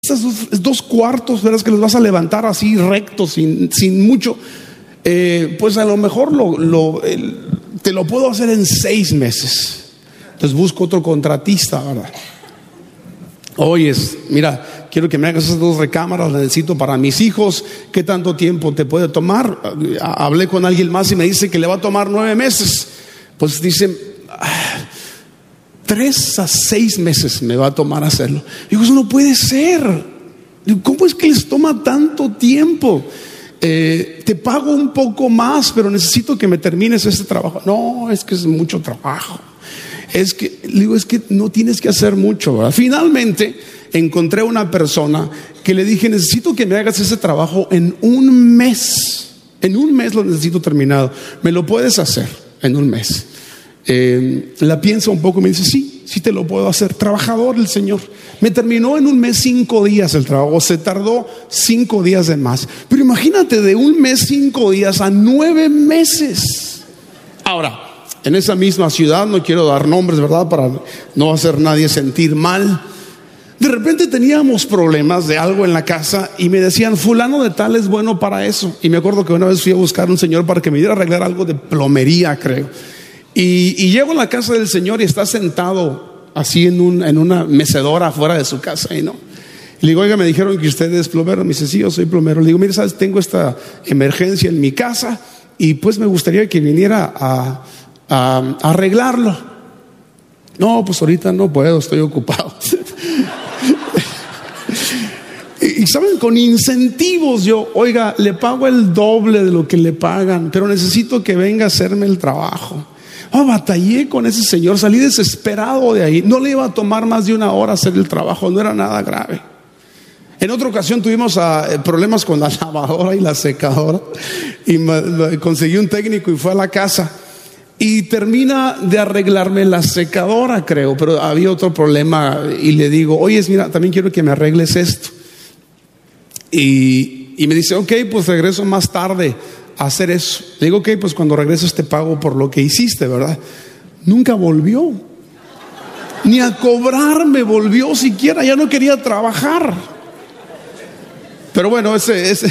Esos dos cuartos, verás que los vas a levantar así rectos, sin mucho, pues a lo mejor te lo puedo hacer en 6 meses. Entonces busco otro contratista, ¿verdad? Oyes, mira, quiero que me hagas esas 2 recámaras, las necesito para mis hijos. ¿Qué tanto tiempo te puede tomar? Hablé con alguien más y me dice que le va a tomar 9 meses. Pues dicen 3 a 6 meses me va a tomar hacerlo. Digo, eso no puede ser. Digo, ¿cómo es que les toma tanto tiempo? Te pago un poco más, pero necesito que me termines este trabajo. No, es que es mucho trabajo. Es que no tienes que hacer mucho, ¿verdad? Finalmente encontré una persona que le dije, necesito que me hagas ese trabajo en 1 mes. En 1 mes lo necesito terminado. ¿Me lo puedes hacer en 1 mes? La piensa un poco y me dice, sí te lo puedo hacer. Trabajador el Señor. Me terminó en 1 mes 5 días el trabajo. Se tardó 5 días de más. Pero imagínate, de 1 mes 5 días a 9 meses. Ahora, en esa misma ciudad, no quiero dar nombres, ¿verdad? Para no hacer nadie sentir mal. De repente teníamos problemas de algo en la casa y me decían, fulano de tal es bueno para eso. Y me acuerdo que una vez fui a buscar a un señor para que me diera a arreglar algo de plomería, creo. Y llego a la casa del señor y está sentado así en una mecedora afuera de su casa, y no. Y le digo, oiga, me dijeron que usted es plomero. Me dice, sí, yo soy plomero. Le digo, mire, sabes, tengo esta emergencia en mi casa y pues me gustaría que viniera a arreglarlo. No, pues ahorita no puedo, estoy ocupado. Y saben, con incentivos yo, oiga, le pago el doble de lo que le pagan, pero necesito que venga a hacerme el trabajo. Batallé con ese señor, salí desesperado de ahí. No le iba a tomar más de 1 hora hacer el trabajo, no era nada grave. En otra ocasión tuvimos problemas con la lavadora y la secadora y conseguí un técnico y fue a la casa y termina de arreglarme la secadora, creo, pero había otro problema y le digo, oye, mira, también quiero que me arregles esto. Y me dice, ok, pues regreso más tarde a hacer eso. Le digo, ok, pues cuando regreses te pago por lo que hiciste, ¿verdad? Nunca volvió, ni a cobrarme volvió siquiera, ya no quería trabajar. Pero bueno, ese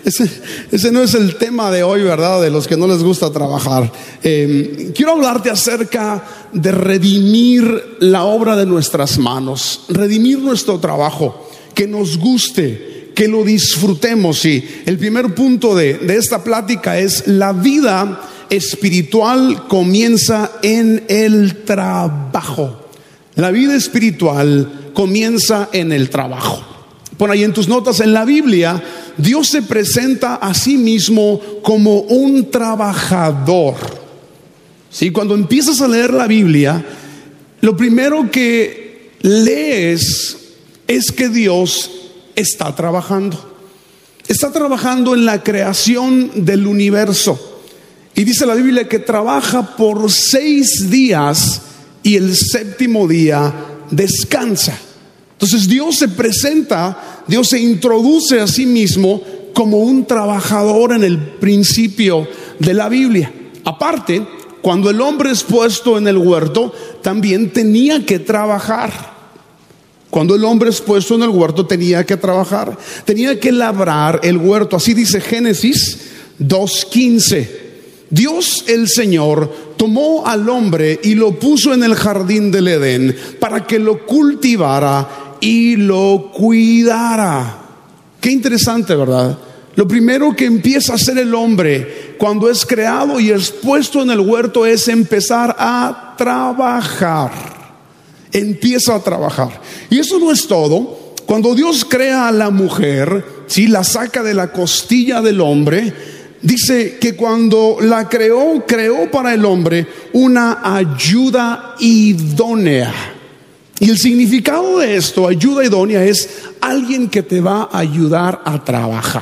no es el tema de hoy, ¿verdad? De los que no les gusta trabajar. Quiero hablarte acerca de redimir la obra de nuestras manos, redimir nuestro trabajo, que nos guste, que lo disfrutemos. Y el primer punto de esta plática es: la vida espiritual comienza en el trabajo. La vida espiritual comienza en el trabajo. Pon ahí en tus notas, en la Biblia, Dios se presenta a sí mismo como un trabajador. ¿Sí? Cuando empiezas a leer la Biblia, lo primero que lees es que Dios está trabajando. Está trabajando en la creación del universo. Y dice la Biblia que trabaja por 6 días y el 7º día descansa. Entonces Dios se presenta, Dios se introduce a sí mismo como un trabajador en el principio de la Biblia. Aparte, cuando el hombre es puesto en el huerto, también tenía que trabajar. Cuando el hombre es puesto en el huerto, tenía que trabajar, tenía que labrar el huerto. Así dice Génesis 2:15. Dios el Señor tomó al hombre y lo puso en el jardín del Edén para que lo cultivara y lo cuidara. Qué interesante, ¿verdad? Lo primero que empieza a hacer el hombre cuando es creado y es puesto en el huerto es empezar a trabajar. Empieza a trabajar. Y eso no es todo. Cuando Dios crea a la mujer, ¿sí?, la saca de la costilla del hombre, dice que cuando la creó para el hombre una ayuda idónea. Y el significado de esto, ayuda idónea, es alguien que te va a ayudar a trabajar.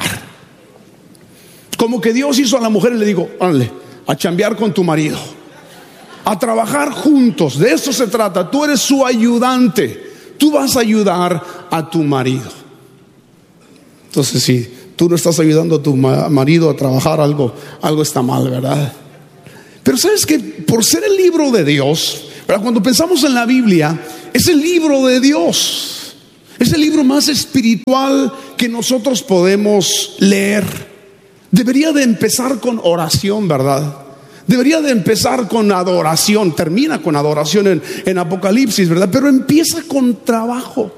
Como que Dios hizo a la mujer y le dijo, órale, a chambear con tu marido, a trabajar juntos. De eso se trata. Tú eres su ayudante, tú vas a ayudar a tu marido. Entonces, si tú no estás ayudando a tu marido a trabajar, algo está mal, ¿verdad? Pero sabes que por ser el libro de Dios, ¿verdad?, cuando pensamos en la Biblia, es el libro de Dios. Es el libro más espiritual que nosotros podemos leer. Debería de empezar con oración, ¿verdad? Debería de empezar con adoración. Termina con adoración en Apocalipsis, ¿verdad? Pero empieza con trabajo.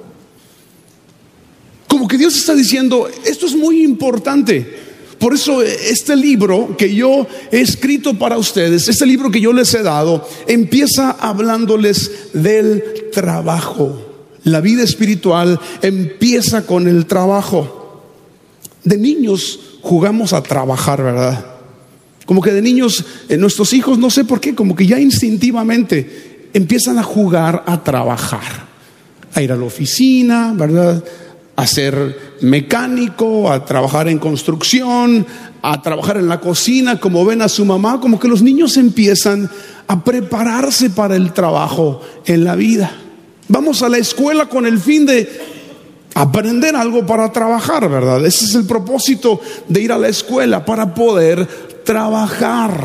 Como que Dios está diciendo, esto es muy importante. Por eso este libro que yo he escrito para ustedes, este libro que yo les he dado, empieza hablándoles del trabajo. La vida espiritual empieza con el trabajo. De niños jugamos a trabajar, ¿verdad? Como que de niños, nuestros hijos, no sé por qué, como que ya instintivamente empiezan a jugar a trabajar, a ir a la oficina, ¿verdad? A ser mecánico, a trabajar en construcción, a trabajar en la cocina, como ven a su mamá. Como que los niños empiezan a prepararse para el trabajo en la vida. Vamos a la escuela con el fin de aprender algo para trabajar, ¿verdad? Ese es el propósito de ir a la escuela, para poder trabajar.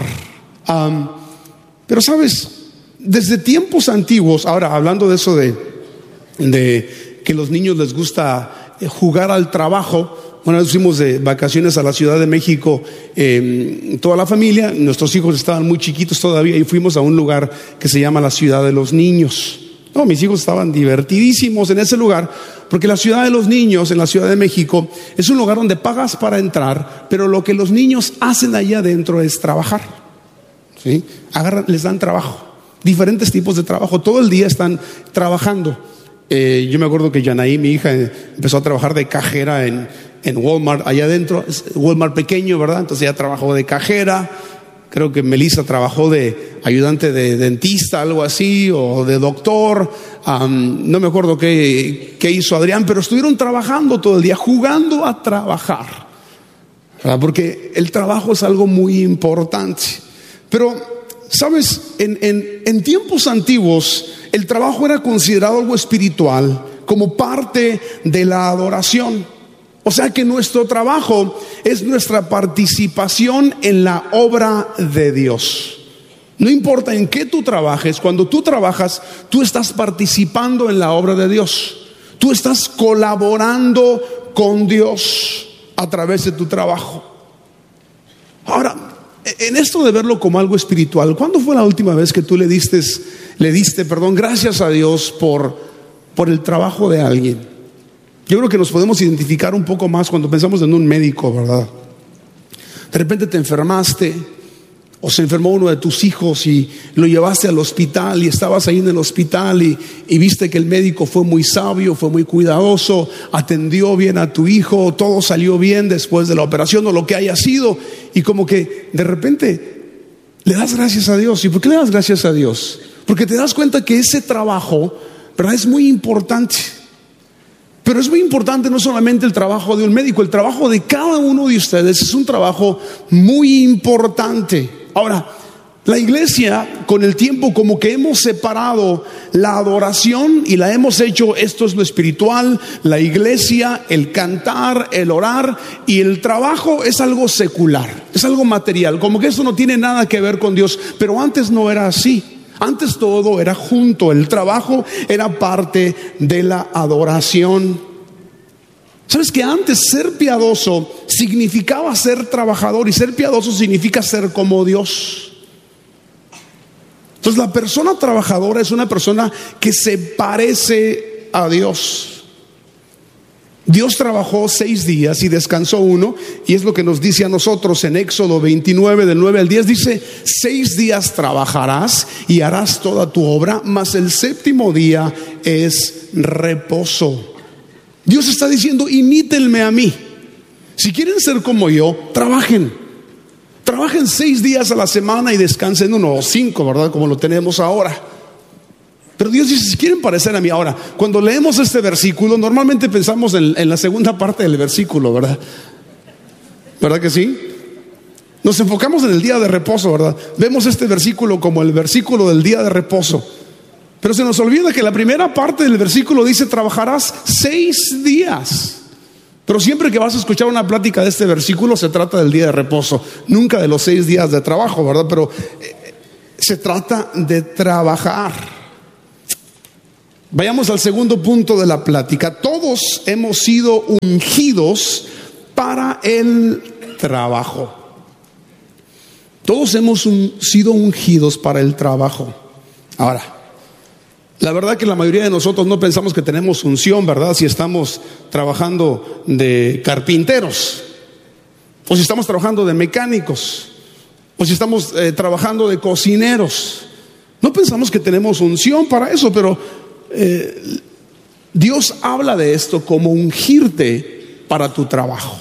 Pero sabes, desde tiempos antiguos, ahora hablando de eso de que los niños les gusta jugar al trabajo. Bueno, nos fuimos de vacaciones a la Ciudad de México, toda la familia. Nuestros hijos estaban muy chiquitos todavía y fuimos a un lugar que se llama la Ciudad de los Niños. No, mis hijos estaban divertidísimos en ese lugar, porque la Ciudad de los Niños en la Ciudad de México es un lugar donde pagas para entrar, pero lo que los niños hacen allá adentro es trabajar, ¿sí? Les dan trabajo, diferentes tipos de trabajo, todo el día están trabajando. Yo me acuerdo que Yanaí, mi hija, empezó a trabajar de cajera en Walmart, allá adentro, es Walmart pequeño, ¿verdad? Entonces ella trabajó de cajera. Creo que Melissa trabajó de ayudante de dentista, algo así, o de doctor. No me acuerdo qué hizo Adrián, pero estuvieron trabajando todo el día, jugando a trabajar, ¿verdad? Porque el trabajo es algo muy importante. Pero, ¿sabes? En tiempos antiguos, el trabajo era considerado algo espiritual, como parte de la adoración. O sea que nuestro trabajo es nuestra participación en la obra de Dios. No importa en qué tú trabajes, cuando tú trabajas, tú estás participando en la obra de Dios. Tú estás colaborando con Dios a través de tu trabajo. Ahora, en esto de verlo como algo espiritual, ¿cuándo fue la última vez que tú le diste gracias a Dios por el trabajo de alguien? Yo creo que nos podemos identificar un poco más cuando pensamos en un médico, ¿verdad? De repente te enfermaste, o se enfermó uno de tus hijos y lo llevaste al hospital y estabas ahí en el hospital y viste que el médico fue muy sabio, fue muy cuidadoso, atendió bien a tu hijo, todo salió bien después de la operación o lo que haya sido, y como que de repente le das gracias a Dios. ¿Y por qué le das gracias a Dios? Porque te das cuenta que ese trabajo, ¿verdad?, es muy importante. Pero es muy importante no solamente el trabajo de un médico, el trabajo de cada uno de ustedes es un trabajo muy importante. Ahora, la iglesia con el tiempo como que hemos separado la adoración y la hemos hecho, esto es lo espiritual, la iglesia, el cantar, el orar, y el trabajo es algo secular, es algo material, como que eso no tiene nada que ver con Dios. Pero antes no era así. Antes todo era junto, el trabajo era parte de la adoración. ¿Sabes que antes ser piadoso significaba ser trabajador, y ser piadoso significa ser como Dios? Entonces la persona trabajadora es una persona que se parece a Dios. Dios trabajó 6 días y descansó 1, y es lo que nos dice a nosotros en Éxodo 29 del 9 al 10. Dice: 6 días trabajarás y harás toda tu obra, mas el 7º día es reposo. Dios está diciendo: imítenme a mí. Si quieren ser como yo, trabajen 6 días a la semana y descansen 1 o 5, ¿verdad? Como lo tenemos ahora. Pero Dios dice: si quieren parecer a mí. Ahora, cuando leemos este versículo, normalmente pensamos en la segunda parte del versículo, ¿verdad? ¿Verdad que sí? Nos enfocamos en el día de reposo, ¿verdad? Vemos este versículo como el versículo del día de reposo. Pero se nos olvida que la primera parte del versículo dice: trabajarás 6 días. Pero siempre que vas a escuchar una plática de este versículo, se trata del día de reposo, nunca de los 6 días de trabajo, ¿verdad? Pero se trata de trabajar. Vayamos al segundo punto de la plática. Todos hemos sido ungidos para el trabajo. Todos hemos sido ungidos para el trabajo. Ahora, la verdad que la mayoría de nosotros no pensamos que tenemos unción, ¿verdad? Si estamos trabajando de carpinteros, o si estamos trabajando de mecánicos, o si estamos trabajando de cocineros. No pensamos que tenemos unción para eso, pero Dios habla de esto como ungirte para tu trabajo.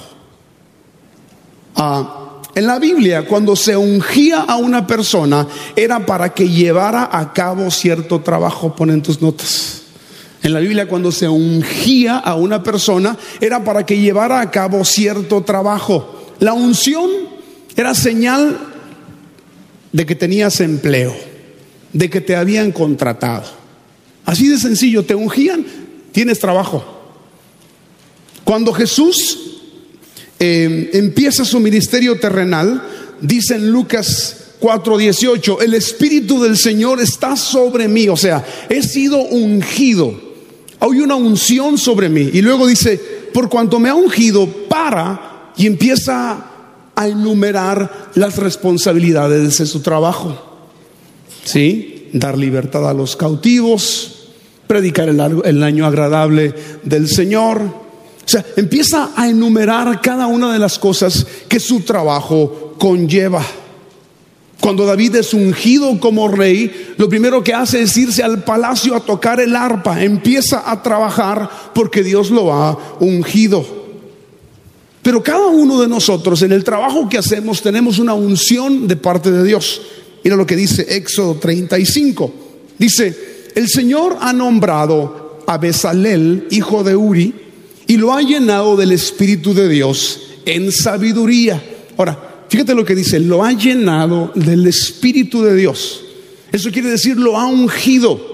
En la Biblia, cuando se ungía a una persona, era para que llevara a cabo cierto trabajo. Pon en tus notas. En la Biblia, cuando se ungía a una persona, era para que llevara a cabo cierto trabajo. La unción era señal de que tenías empleo, de que te habían contratado. Así de sencillo, te ungían, tienes trabajo. Cuando Jesús empieza su ministerio terrenal, dice en Lucas 4:18, el Espíritu del Señor está sobre mí, o sea, he sido ungido, hay una unción sobre mí. Y luego dice, por cuanto me ha ungido para, y empieza a enumerar las responsabilidades de su trabajo. ¿Sí? Dar libertad a los cautivos, predicar el año agradable del Señor. O sea, empieza a enumerar cada una de las cosas que su trabajo conlleva. Cuando David es ungido como rey, lo primero que hace es irse al palacio a tocar el arpa. Empieza a trabajar porque Dios lo ha ungido. Pero cada uno de nosotros, en el trabajo que hacemos, tenemos una unción de parte de Dios. Mira lo que dice Éxodo 35. Dice, el Señor ha nombrado a Bezalel, hijo de Uri, y lo ha llenado del Espíritu de Dios en sabiduría. Ahora, fíjate lo que dice, lo ha llenado del Espíritu de Dios. Eso quiere decir, lo ha ungido.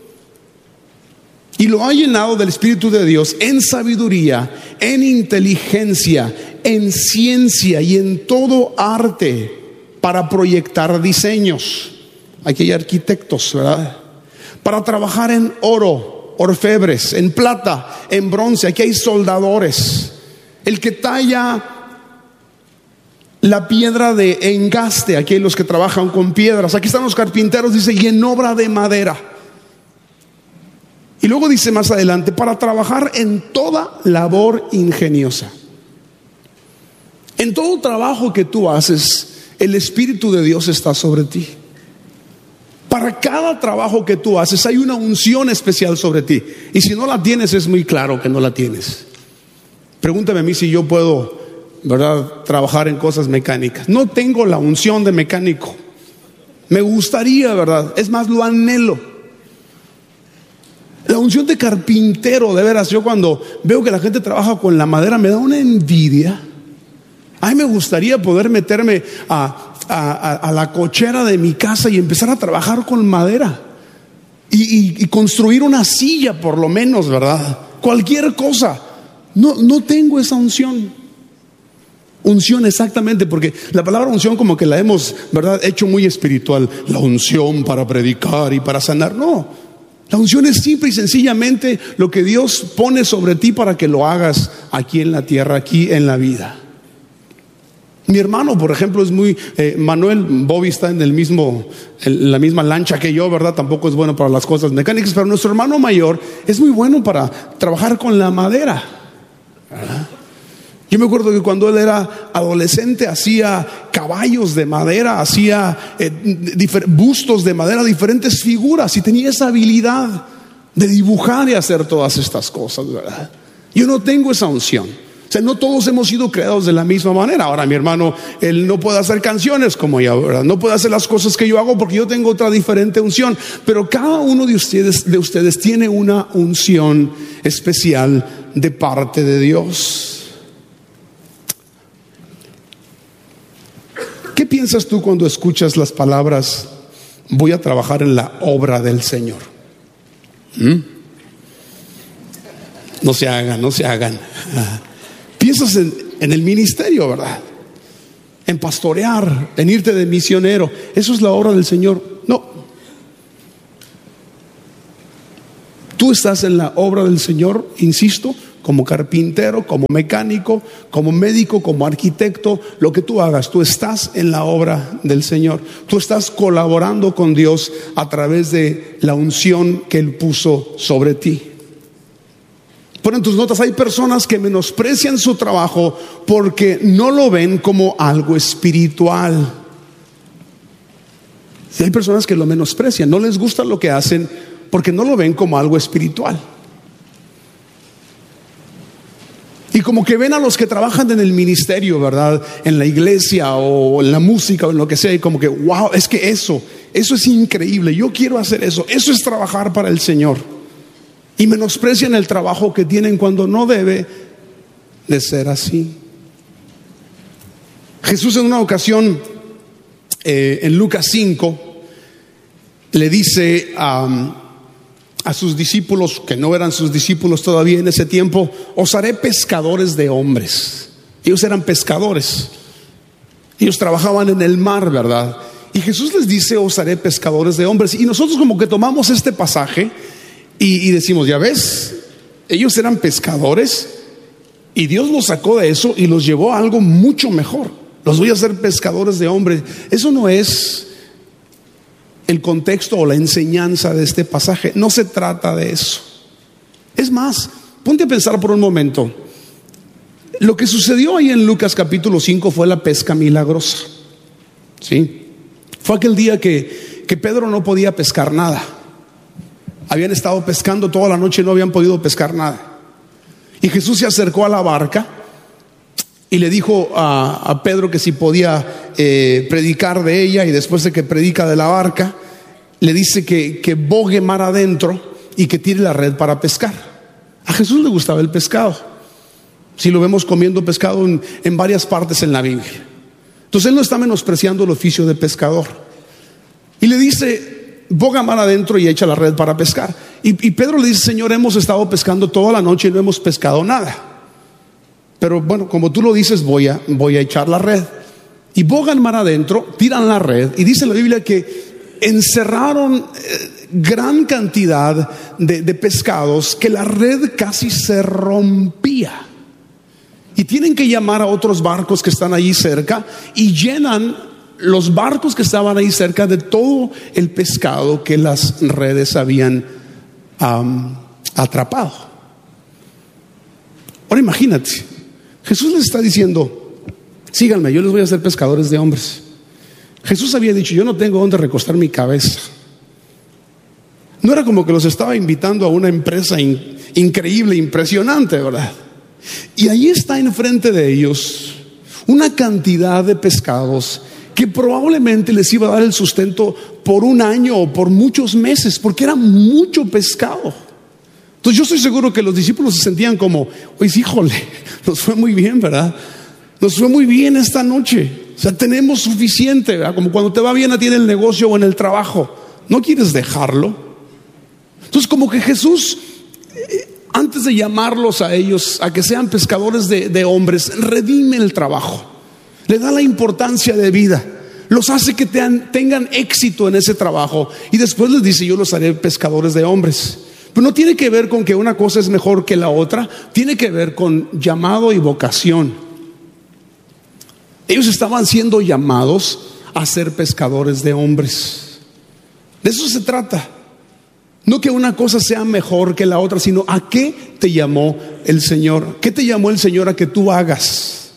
Y lo ha llenado del Espíritu de Dios en sabiduría, en inteligencia, en ciencia y en todo arte para proyectar diseños. Aquí hay arquitectos, ¿verdad? Para trabajar en oro, orfebres, en plata, en bronce. Aquí hay soldadores. El que talla la piedra de engaste, aquí hay los que trabajan con piedras. Aquí están los carpinteros, dice, y en obra de madera. Y luego dice más adelante, para trabajar en toda labor ingeniosa. En todo trabajo que tú haces, el Espíritu de Dios está sobre ti. Para cada trabajo que tú haces hay una unción especial sobre ti. Y si no la tienes, es muy claro que no la tienes. Pregúntame a mí si yo puedo, ¿verdad?, trabajar en cosas mecánicas. No tengo la unción de mecánico. Me gustaría, ¿verdad? Es más, lo anhelo. La unción de carpintero, de veras, yo cuando veo que la gente trabaja con la madera me da una envidia. A mí me gustaría poder meterme a la cochera de mi casa y empezar a trabajar con madera y construir una silla por lo menos, ¿verdad? Cualquier cosa. No tengo esa unción. Unción, exactamente, porque la palabra unción como que la hemos, ¿verdad?, hecho muy espiritual. La unción para predicar y para sanar. No. La unción es simple y sencillamente lo que Dios pone sobre ti para que lo hagas aquí en la tierra, aquí en la vida. Mi hermano, por ejemplo, es muy Manuel, Bobby está en la misma lancha que yo, ¿verdad? Tampoco es bueno para las cosas mecánicas, pero nuestro hermano mayor es muy bueno para trabajar con la madera, ¿verdad? Yo me acuerdo que cuando él era adolescente hacía caballos de madera, hacía bustos de madera, diferentes figuras, y tenía esa habilidad de dibujar y hacer todas estas cosas, ¿verdad? Yo no tengo esa unción. O sea, no todos hemos sido creados de la misma manera. Ahora mi hermano, él no puede hacer canciones como yo, ¿verdad? No puede hacer las cosas que yo hago porque yo tengo otra diferente unción. Pero cada uno de ustedes tiene una unción especial de parte de Dios. ¿Qué piensas tú cuando escuchas las palabras, voy a trabajar en la obra del Señor? No se hagan. Piensas en el ministerio, ¿verdad? En pastorear, en irte de misionero. ¿Eso es la obra del Señor? No. Tú estás en la obra del Señor, insisto, como carpintero, como mecánico, como médico, como arquitecto, lo que tú hagas, tú estás en la obra del Señor. Tú estás colaborando con Dios a través de la unción que Él puso sobre ti. Pon en tus notas, hay personas que menosprecian su trabajo porque no lo ven como algo espiritual. Si hay personas que lo menosprecian, no les gusta lo que hacen porque no lo ven como algo espiritual. Y como que ven a los que trabajan en el ministerio, ¿verdad? En la iglesia o en la música o en lo que sea, y como que, wow, es que eso es increíble, yo quiero hacer eso es trabajar para el Señor. Y menosprecian el trabajo que tienen cuando no debe de ser así. Jesús en una ocasión, en Lucas 5, le dice a sus discípulos, que no eran sus discípulos todavía en ese tiempo: os haré pescadores de hombres. Ellos eran pescadores, ellos trabajaban en el mar, ¿verdad? Y Jesús les dice: os haré pescadores de hombres. Y nosotros como que tomamos este pasaje y decimos: ya ves, ellos eran pescadores y Dios los sacó de eso y los llevó a algo mucho mejor. Los voy a hacer pescadores de hombres. Eso no es el contexto o la enseñanza de este pasaje. No se trata de eso. Es más, ponte a pensar por un momento. Lo que sucedió ahí en Lucas capítulo 5 fue la pesca milagrosa. ¿Sí? Fue aquel día que Pedro no podía pescar nada. Habían estado pescando toda la noche y no habían podido pescar nada. Y Jesús se acercó a la barca y le dijo a Pedro que si podía predicar de ella, y después de que predica de la barca, le dice que bogue mar adentro y que tire la red para pescar. A Jesús le gustaba el pescado. Si lo vemos comiendo pescado en varias partes en la Biblia. Entonces Él no está menospreciando el oficio de pescador. Y le dice: boga mar adentro y echa la red para pescar. Y Pedro le dice: Señor, hemos estado pescando toda la noche y no hemos pescado nada. Pero bueno, como tú lo dices, voy a echar la red. Y bogan mar adentro, tiran la red, y dice la Biblia que encerraron gran cantidad de pescados, que la red casi se rompía. Y tienen que llamar a otros barcos que están allí cerca, y llenan los barcos que estaban ahí cerca de todo el pescado que las redes habían atrapado. Ahora imagínate, Jesús les está diciendo: síganme, yo les voy a hacer pescadores de hombres. Jesús había dicho: yo no tengo dónde recostar mi cabeza. No era como que los estaba invitando a una empresa increíble, impresionante, ¿verdad? Y ahí está enfrente de ellos una cantidad de pescados que probablemente les iba a dar el sustento por un año o por muchos meses, porque era mucho pescado. Entonces yo estoy seguro que los discípulos se sentían como: oye, híjole, nos fue muy bien, ¿verdad? Nos fue muy bien esta noche. O sea, tenemos suficiente, ¿verdad? Como cuando te va bien a ti en el negocio o en el trabajo, no quieres dejarlo. Entonces como que Jesús, antes de llamarlos a ellos a que sean pescadores de hombres, redime el trabajo, le da la importancia de vida, los hace que tengan éxito en ese trabajo, y después les dice: yo los haré pescadores de hombres. Pero no tiene que ver con que una cosa es mejor que la otra, tiene que ver con llamado y vocación. Ellos estaban siendo llamados a ser pescadores de hombres. De eso se trata. No que una cosa sea mejor que la otra, sino a qué te llamó el Señor. ¿Qué te llamó el Señor a que tú hagas?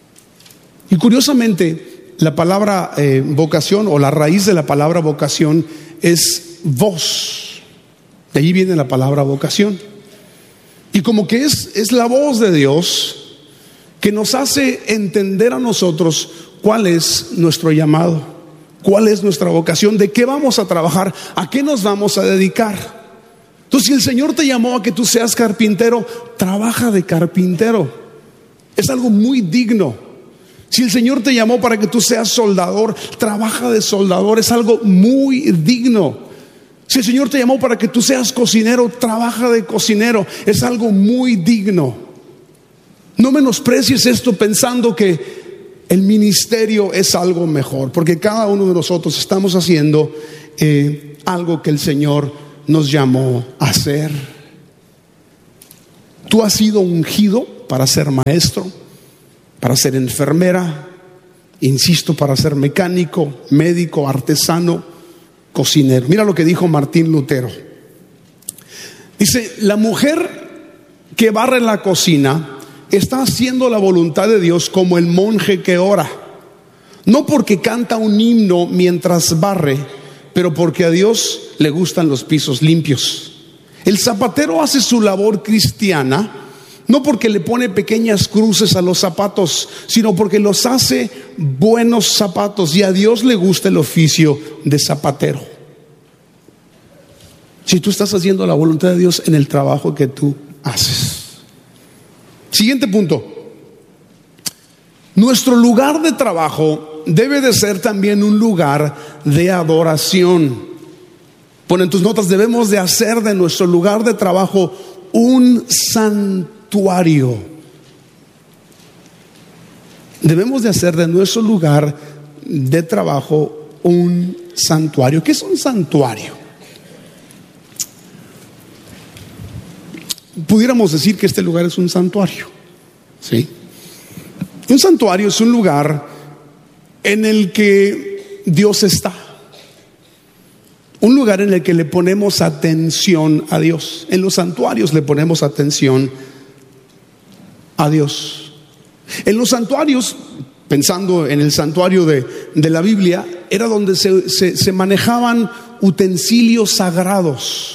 Y curiosamente, la palabra vocación, o la raíz de la palabra vocación, es voz. De ahí viene la palabra vocación. Y como que es la voz de Dios que nos hace entender a nosotros cuál es nuestro llamado, cuál es nuestra vocación, de qué vamos a trabajar, a qué nos vamos a dedicar. Entonces, si el Señor te llamó a que tú seas carpintero, trabaja de carpintero. Es algo muy digno. Si el Señor te llamó para que tú seas soldador, trabaja de soldador. Es algo muy digno. Si el Señor te llamó para que tú seas cocinero, trabaja de cocinero. Es algo muy digno. No menosprecies esto pensando que el ministerio es algo mejor, porque cada uno de nosotros estamos haciendo algo que el Señor nos llamó a hacer. Tú has sido ungido para ser maestro, para ser enfermera, insisto, para ser mecánico, médico, artesano, cocinero. Mira lo que dijo Martín Lutero. Dice: la mujer que barre la cocina está haciendo la voluntad de Dios como el monje que ora, no porque canta un himno mientras barre, pero porque a Dios le gustan los pisos limpios. El zapatero hace su labor cristiana no porque le pone pequeñas cruces a los zapatos, sino porque los hace buenos zapatos, y a Dios le gusta el oficio de zapatero. Si tú estás haciendo la voluntad de Dios en el trabajo que tú haces. Siguiente punto: nuestro lugar de trabajo debe de ser también un lugar de adoración. Pon en tus notas: debemos de hacer de nuestro lugar de trabajo un santuario. Debemos de hacer de nuestro lugar de trabajo un santuario. ¿Qué es un santuario? Pudiéramos decir que este lugar es un santuario, ¿sí? Un santuario es un lugar en el que Dios está, un lugar en el que le ponemos atención a Dios. En los santuarios le ponemos atención a Dios. En los santuarios, pensando en el santuario de la Biblia, era donde se manejaban utensilios sagrados.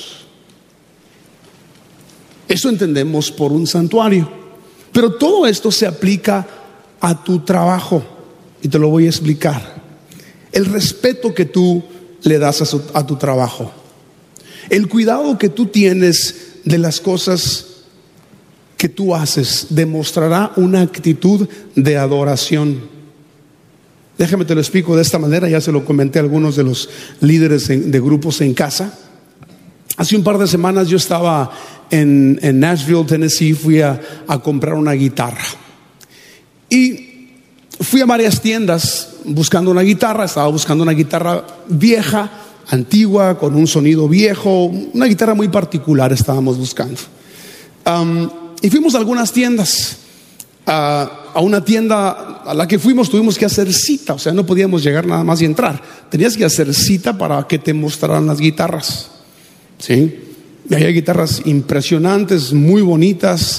Eso entendemos por un santuario. Pero todo esto se aplica a tu trabajo, y te lo voy a explicar. El respeto que tú le das a tu trabajo, el cuidado que tú tienes de las cosas que tú haces, demostrará una actitud de adoración. Déjame te lo explico de esta manera. Ya se lo comenté a algunos de los líderes de grupos en casa. Hace un par de semanas yo estaba en Nashville, Tennessee. Fui a comprar una guitarra y fui a varias tiendas buscando una guitarra. Estaba buscando una guitarra vieja, antigua, con un sonido viejo, una guitarra muy particular estábamos buscando. Y fuimos a algunas tiendas. A una tienda a la que fuimos tuvimos que hacer cita, o sea, no podíamos llegar nada más y entrar. Tenías que hacer cita para que te mostraran las guitarras, ¿sí? Y hay guitarras impresionantes, muy bonitas.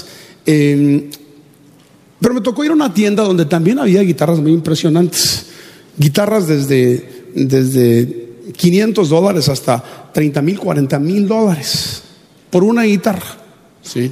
Pero me tocó ir a una tienda donde también había guitarras muy impresionantes. Guitarras desde $500 hasta $30,000, $40,000 por una guitarra, ¿sí?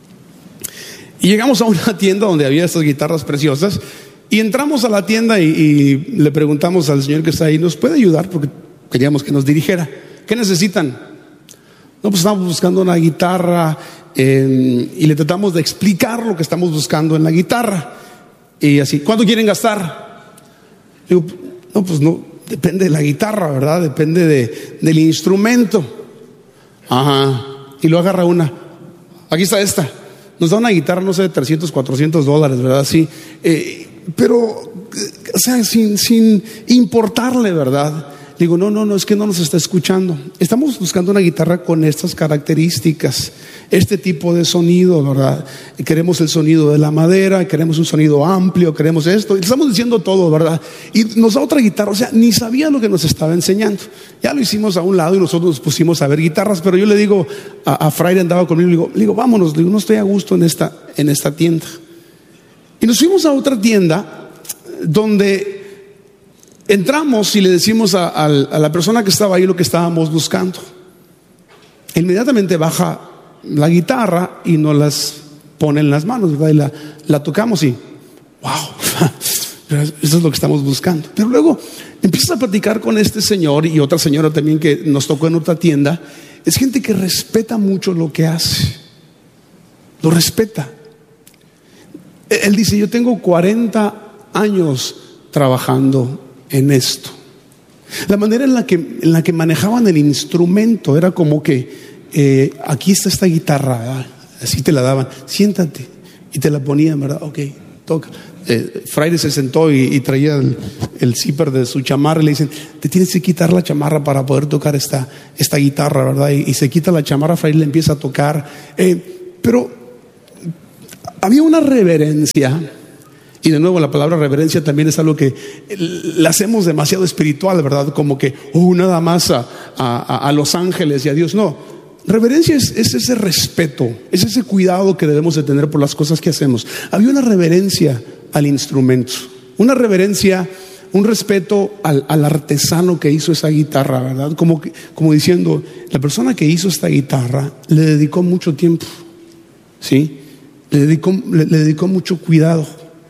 Y llegamos a una tienda donde había estas guitarras preciosas. Y entramos a la tienda y le preguntamos al señor que está ahí: ¿nos puede ayudar? Porque queríamos que nos dirigiera. ¿Qué necesitan? No, pues estamos buscando una guitarra, y le tratamos de explicar lo que estamos buscando en la guitarra. Y así: ¿cuánto quieren gastar? Digo: no, pues no, depende de la guitarra, ¿verdad? Depende del instrumento. Ajá. Y lo agarra una: aquí está esta. Nos da una guitarra, no sé, de $300, $400, ¿verdad? Sí. Pero, o sea, sin importarle, ¿verdad? Digo: no, es que no nos está escuchando. Estamos buscando una guitarra con estas características, este tipo de sonido, ¿verdad? Queremos el sonido de la madera, queremos un sonido amplio, queremos esto. Y estamos diciendo todo, ¿verdad? Y nos da otra guitarra, o sea, ni sabía lo que nos estaba enseñando. Ya lo hicimos a un lado y nosotros nos pusimos a ver guitarras. Pero yo le digo a Friday, andaba conmigo, le digo: vámonos, le digo, no estoy a gusto en esta tienda. Y nos fuimos a otra tienda donde entramos y le decimos a la persona que estaba ahí lo que estábamos buscando. Inmediatamente baja la guitarra y nos las pone en las manos, ¿verdad? Y la tocamos y wow, eso es lo que estamos buscando. Pero luego empiezas a platicar con este señor y otra señora también que nos tocó en otra tienda. Es gente que respeta mucho lo que hace, lo respeta. Él dice: yo tengo 40 años trabajando en esto. La manera en la que manejaban el instrumento era como que aquí está esta guitarra, ¿verdad? Así te la daban: siéntate, y te la ponían, ¿verdad? Ok, toca. Friday se sentó y traía el zipper de su chamarra y le dicen: te tienes que quitar la chamarra para poder tocar esta guitarra, ¿verdad? Y se quita la chamarra, Friday le empieza a tocar. Pero había una reverencia. Y de nuevo, la palabra reverencia también es algo que la hacemos demasiado espiritual, ¿verdad? Como que, nada más a los ángeles y a Dios. No, reverencia es ese respeto, es ese cuidado que debemos de tener por las cosas que hacemos. Había una reverencia al instrumento, una reverencia, un respeto al artesano que hizo esa guitarra, ¿verdad? Como diciendo, la persona que hizo esta guitarra le dedicó mucho tiempo, ¿sí? Le dedicó mucho cuidado.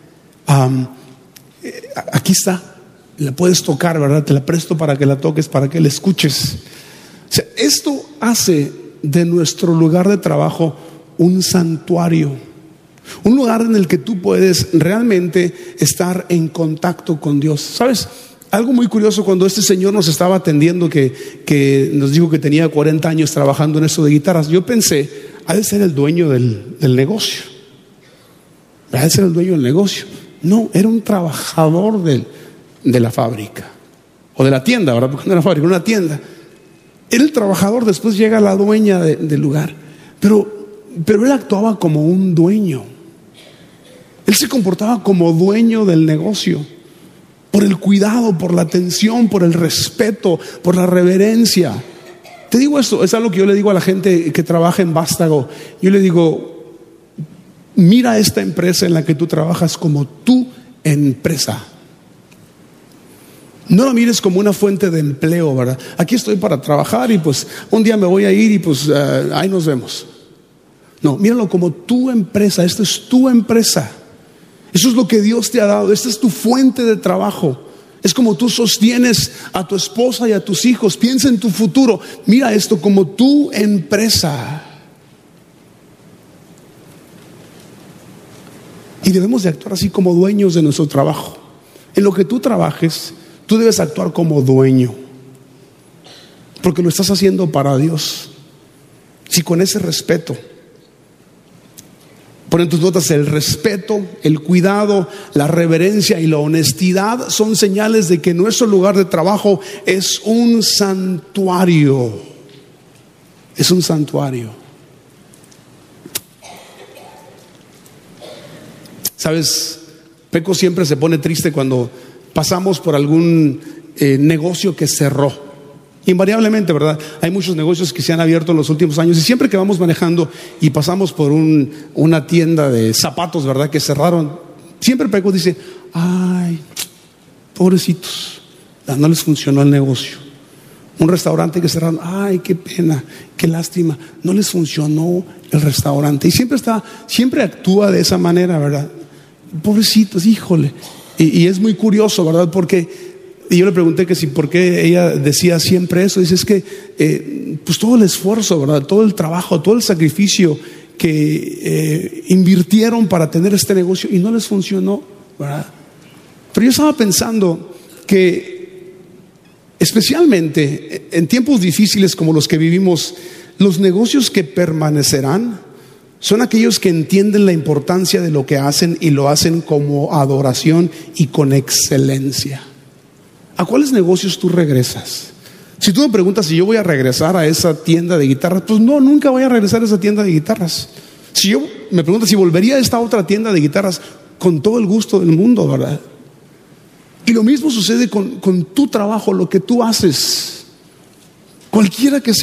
Aquí está, la puedes tocar, ¿verdad? Te la presto para que la toques, para que la escuches. O sea, esto hace de nuestro lugar de trabajo un santuario, un lugar en el que tú puedes realmente estar en contacto con Dios. ¿Sabes? Algo muy curioso, cuando este señor nos estaba atendiendo, que nos dijo que tenía 40 años trabajando en eso de guitarras, yo pensé, ha de ser el dueño del negocio. Ha de ser el dueño del negocio. No, era un trabajador de la fábrica, o de la tienda, ¿verdad? Porque no era fábrica, era una tienda. Era el trabajador, después llega la dueña del lugar. Pero él actuaba como un dueño. Él se comportaba como dueño del negocio, por el cuidado, por la atención, por el respeto, por la reverencia. Te digo esto, es algo que yo le digo a la gente que trabaja en Vástago. Yo le digo, mira esta empresa en la que tú trabajas como tu empresa. No la mires como una fuente de empleo, ¿verdad? Aquí estoy para trabajar y pues un día me voy a ir y pues ahí nos vemos. No, míralo como tu empresa. Esta es tu empresa. Eso es lo que Dios te ha dado. Esta es tu fuente de trabajo. Es como tú sostienes a tu esposa y a tus hijos. Piensa en tu futuro. Mira esto como tu empresa. Y debemos de actuar así como dueños de nuestro trabajo. En lo que tú trabajes, tú debes actuar como dueño, porque lo estás haciendo para Dios. Si con ese respeto, pon en tus notas, el respeto, el cuidado, la reverencia y la honestidad son señales de que nuestro lugar de trabajo es un santuario. Es un santuario. Sabes, Peco siempre se pone triste cuando pasamos por algún negocio que cerró. Invariablemente, ¿verdad? Hay muchos negocios que se han abierto en los últimos años, y siempre que vamos manejando y pasamos por una tienda de zapatos, ¿verdad?, que cerraron, siempre Peco dice, ay, pobrecitos, no les funcionó el negocio. Un restaurante que cerraron, ay, qué pena, qué lástima, no les funcionó el restaurante. Y siempre actúa de esa manera, ¿verdad? Pobrecitos, híjole. Y es muy curioso, ¿verdad? Y yo le pregunté que si por qué ella decía siempre eso. Dice, es que pues todo el esfuerzo, ¿verdad? Todo el trabajo, todo el sacrificio que invirtieron para tener este negocio y no les funcionó, ¿verdad? Pero yo estaba pensando que especialmente en tiempos difíciles como los que vivimos, los negocios que permanecerán son aquellos que entienden la importancia de lo que hacen y lo hacen como adoración y con excelencia. ¿A cuáles negocios tú regresas? Si tú me preguntas si yo voy a regresar a esa tienda de guitarras, pues no, nunca voy a regresar a esa tienda de guitarras. Si yo me preguntas si volvería a esta otra tienda de guitarras, con todo el gusto del mundo, ¿verdad? Y lo mismo sucede con tu trabajo, lo que tú haces, cualquiera que sea.